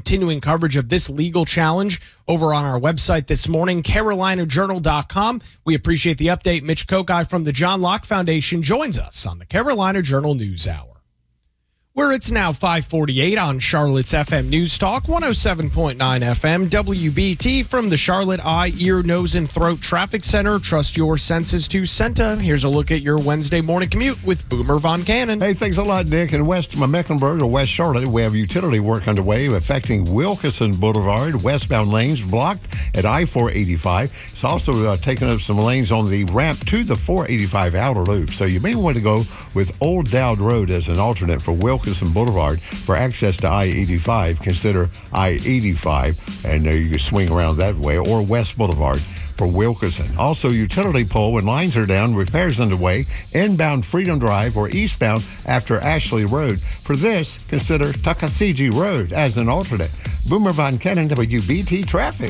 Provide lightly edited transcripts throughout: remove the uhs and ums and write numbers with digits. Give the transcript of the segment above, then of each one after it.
continuing coverage of this legal challenge over on our website this morning, carolinajournal.com. We appreciate the update. Mitch Kokai from the John Locke Foundation joins us on the Carolina Journal News Hour, where it's now 5:48 on Charlotte's FM News Talk, 107.9 FM, WBT from the Charlotte Eye, Ear, Nose, and Throat Traffic Center. Trust your senses to CENTA. Here's a look at your Wednesday morning commute with Boomer Von Cannon. Hey, thanks a lot, Nick. In west Mecklenburg or West Charlotte, we have utility work underway affecting Wilkeson Boulevard. Westbound lanes blocked at I-485. It's also taking up some lanes on the ramp to the 485 outer loop. So you may want to go with Old Dowd Road as an alternate for Wilkeson Boulevard. For access to I-85, consider I-85, and you can swing around that way, or West Boulevard for Wilkeson. Also, utility pole when lines are down, repairs underway, inbound Freedom Drive or eastbound after Ashley Road. For this, consider Tuckasegee Road as an alternate. Boomer Von Cannon, WBT Traffic.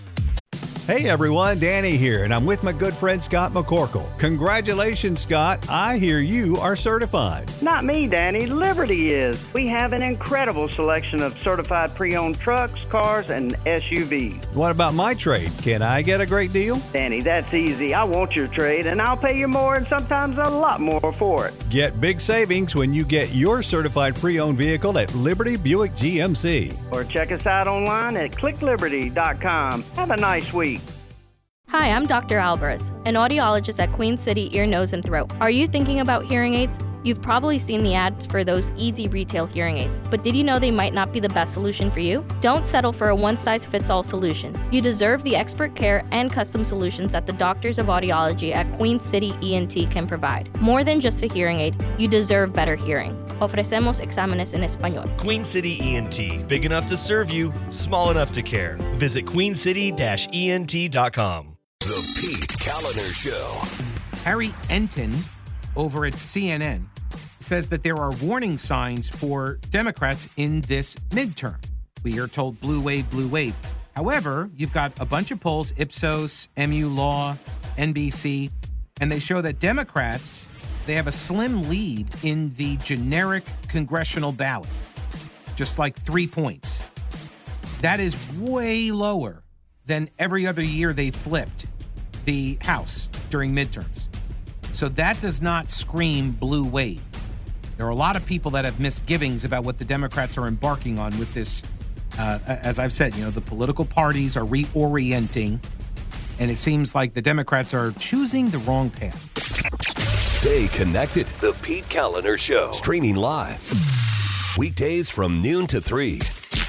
Hey everyone, Danny here, and I'm with my good friend Scott McCorkle. Congratulations, Scott. I hear you are certified. Not me, Danny. Liberty is. We have an incredible selection of certified pre-owned trucks, cars, and SUVs. What about my trade? Can I get a great deal? Danny, that's easy. I want your trade, and I'll pay you more and sometimes a lot more for it. Get big savings when you get your certified pre-owned vehicle at Liberty Buick GMC. Or check us out online at clickliberty.com. Have a nice week. Hi, I'm Dr. Alvarez, an audiologist at Queen City Ear, Nose, and Throat. Are you thinking about hearing aids? You've probably seen the ads for those easy retail hearing aids, but did you know they might not be the best solution for you? Don't settle for a one-size-fits-all solution. You deserve the expert care and custom solutions that the doctors of audiology at Queen City ENT can provide. More than just a hearing aid, you deserve better hearing. Ofrecemos exámenes en español. Queen City ENT, big enough to serve you, small enough to care. Visit queencity-ent.com. The Pete Kaliner Show. Harry Enton over at CNN says that there are warning signs for Democrats in this midterm. We are told blue wave, blue wave. However, you've got a bunch of polls, Ipsos, MU Law, NBC, and they show that Democrats, they have a slim lead in the generic congressional ballot, just like 3 points. That is way lower than every other year they flipped the House during midterms. So that does not scream blue wave. There are a lot of people that have misgivings about what the Democrats are embarking on with this. As I've said, the political parties are reorienting, and it seems like the Democrats are choosing the wrong path. Stay connected. The Pete Kaliner Show. Streaming live. Weekdays from noon to 3.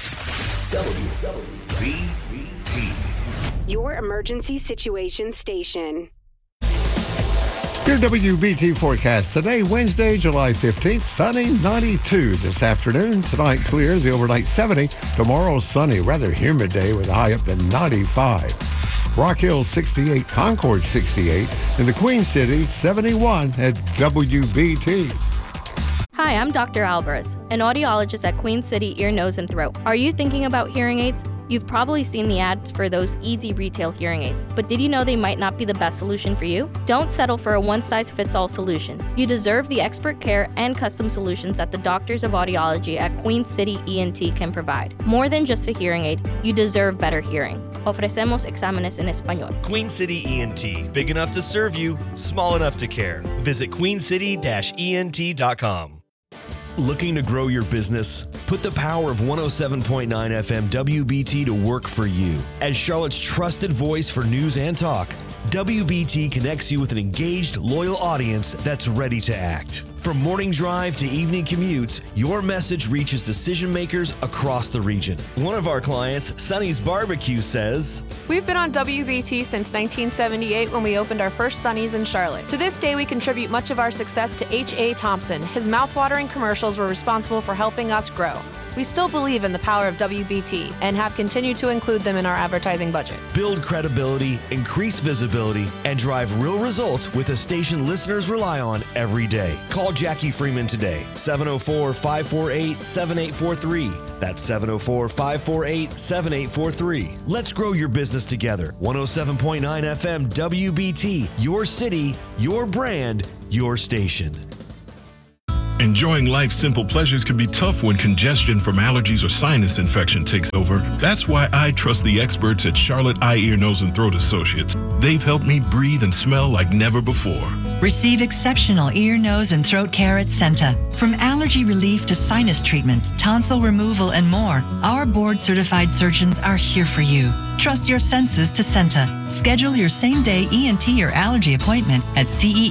WBT. Your emergency situation station. Your WBT forecast today, Wednesday, July 15th, sunny, 92 this afternoon. Tonight, clear, the overnight 70. Tomorrow, sunny, rather humid day with a high up to 95. Rock Hill, 68. Concord, 68. And the Queen City, 71 at WBT. Hi, I'm Dr. Alvarez, an audiologist at Queen City Ear, Nose, and Throat. Are you thinking about hearing aids? You've probably seen the ads for those easy retail hearing aids, but did you know they might not be the best solution for you? Don't settle for a one-size-fits-all solution. You deserve the expert care and custom solutions that the doctors of audiology at Queen City ENT can provide. More than just a hearing aid, you deserve better hearing. Ofrecemos exámenes en español. Queen City ENT, big enough to serve you, small enough to care. Visit queencity-ent.com. Looking to grow your business? Put the power of 107.9 FM WBT to work for you. As Charlotte's trusted voice for news and talk, WBT connects you with an engaged, loyal audience that's ready to act. From morning drive to evening commutes, your message reaches decision makers across the region. One of our clients, Sonny's Barbecue, says, "We've been on WBT since 1978 when we opened our first Sonny's in Charlotte. To this day, we contribute much of our success to H.A. Thompson. His mouthwatering commercials were responsible for helping us grow. We still believe in the power of WBT and have continued to include them in our advertising budget." Build credibility, increase visibility, and drive real results with a station listeners rely on every day. Call Jackie Freeman today, 704-548-7843. That's 704-548-7843. Let's grow your business together. 107.9 FM WBT, your city, your brand, your station. Enjoying life's simple pleasures can be tough when congestion from allergies or sinus infection takes over. That's why I trust the experts at Charlotte Eye, Ear, Nose, and Throat Associates. They've helped me breathe and smell like never before. Receive exceptional ear, nose, and throat care at Senta. From allergy relief to sinus treatments, tonsil removal, and more, our board-certified surgeons are here for you. Trust your senses to Senta. Schedule your same-day ENT or allergy appointment at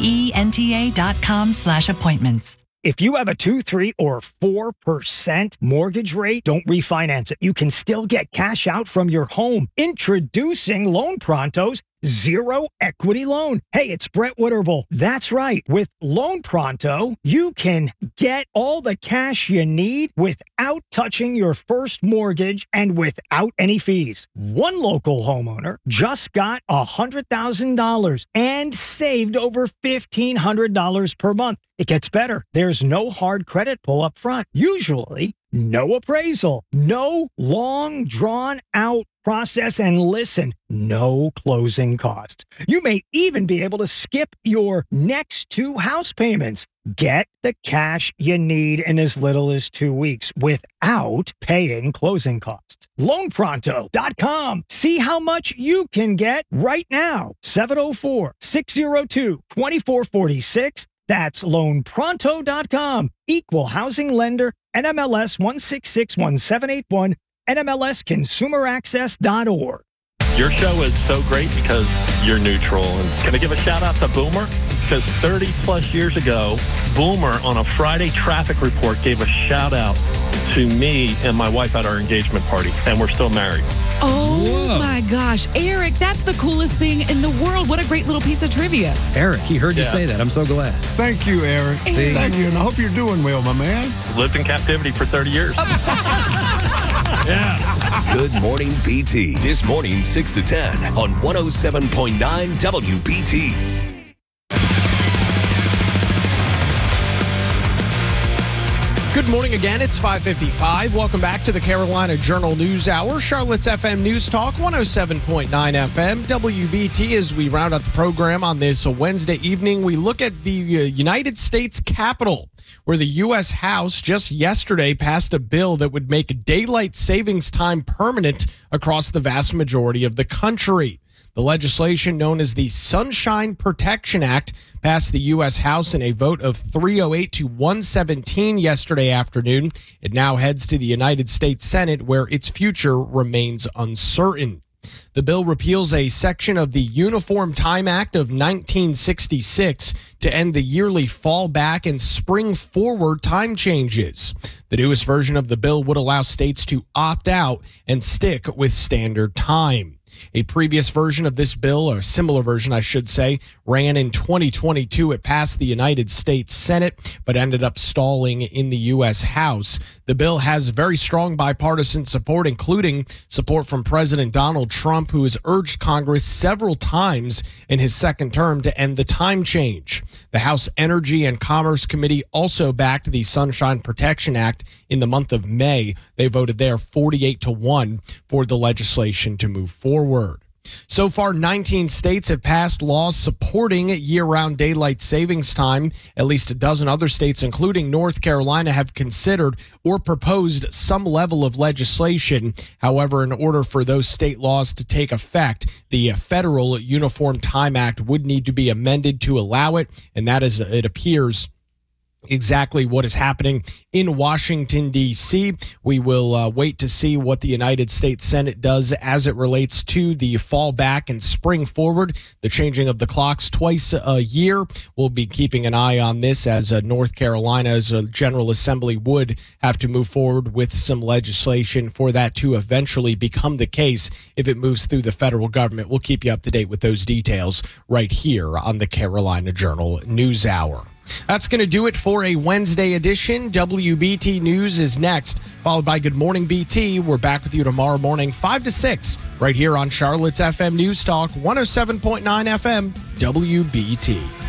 ceenta.com/appointments. If you have a 2, 3, or 4% mortgage rate, don't refinance it. You can still get cash out from your home. Introducing Loan Pronto's Zero Equity Loan. Hey, it's Brett Witterbull. That's right. With Loan Pronto, you can get all the cash you need without touching your first mortgage and without any fees. One local homeowner just got $100,000 and saved over $1,500 per month. It gets better. There's no hard credit pull up front. Usually, no appraisal, no long drawn out process, and listen, no closing costs. You may even be able to skip your next 2 house payments. Get the cash you need in as little as 2 weeks without paying closing costs. LoanPronto.com. See how much you can get right now. 704-602-2446. That's LoanPronto.com. Equal housing lender, NMLS 1661781, NMLSConsumerAccess.org. Your show is so great because you're neutral. And can I give a shout out to Boomer? Because 30 plus years ago, Boomer on a Friday traffic report gave a shout out to me and my wife at our engagement party, and we're still married. Oh my gosh, Eric, that's the coolest thing in the world. What a great little piece of trivia. Eric, he heard you say that. I'm so glad. Thank you, Eric. Thank you, and I hope you're doing well, my man. Lived in captivity for 30 years. Yeah. Good Morning BT. This morning, 6 to 10 on 107.9 WBT. Good morning again. It's 5:55. Welcome back to the Carolina Journal News Hour. Charlotte's FM News Talk, 107.9 FM, WBT. As we round out the program on this Wednesday evening, we look at the United States Capitol, where the U.S. House just yesterday passed a bill that would make daylight savings time permanent across the vast majority of the country. The legislation, known as the Sunshine Protection Act, passed the U.S. House in a vote of 308 to 117 yesterday afternoon. It now heads to the United States Senate, where its future remains uncertain. The bill repeals a section of the Uniform Time Act of 1966 to end the yearly fall back and spring forward time changes. The newest version of the bill would allow states to opt out and stick with standard time. A previous version of this bill, or a similar version, I should say, ran in 2022. It passed the United States Senate, but ended up stalling in the U.S. House. The bill has very strong bipartisan support, including support from President Donald Trump, who has urged Congress several times in his second term to end the time change. The House Energy and Commerce Committee also backed the Sunshine Protection Act in the month of May. They voted there 48-1 for the legislation to move forward. So far, 19 states have passed laws supporting year-round daylight savings time. At least a dozen other states, including North Carolina, have considered or proposed some level of legislation. However, in order for those state laws to take effect, the Federal Uniform Time Act would need to be amended to allow it, and that is, it appears, exactly what is happening in Washington, D.C. We will wait to see what the United States Senate does as it relates to the fall back and spring forward, the changing of the clocks twice a year. We'll be keeping an eye on this, as North Carolina's General Assembly would have to move forward with some legislation for that to eventually become the case if it moves through the federal government. We'll keep you up to date with those details right here on the Carolina Journal News Hour. That's going to do it for a Wednesday edition. WBT News is next, followed by Good Morning BT. We're back with you tomorrow morning, 5 to 6, right here on Charlotte's FM News Talk, 107.9 FM, WBT.